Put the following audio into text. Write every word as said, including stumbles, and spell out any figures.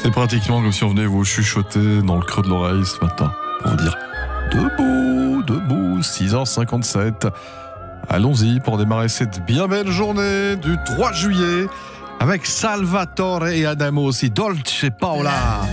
C'est pratiquement comme si on venait vous chuchoter dans le creux de l'oreille ce matin pour vous dire debout, debout, six heures cinquante-sept. Allons-y pour démarrer cette bien belle journée du trois juillet avec Salvatore et Adamo aussi, Dolce Paola.